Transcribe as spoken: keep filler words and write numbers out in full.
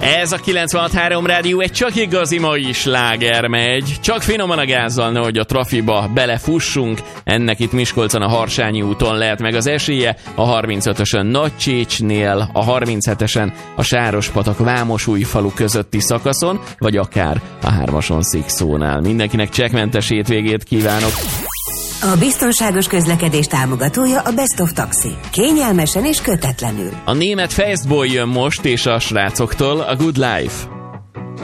Ez a kilencvenhat három rádió, egy csak igazi mai sláger megy. Csak finoman a gázzal, nehogy a trafiba belefussunk. Ennek itt Miskolcon a Harsányi úton lehet meg az esélye, a harmincötösön Nagycsécsnél, a harminchetesen a Sárospatak Vámosújfalu közötti szakaszon, vagy akár a hármason Szikszónál. Mindenkinek csekkmentes hétvégét kívánok! A biztonságos közlekedés támogatója a Best of Taxi. Kényelmesen és kötetlenül. A német Festból jön most, és a srácoktól a Good Life.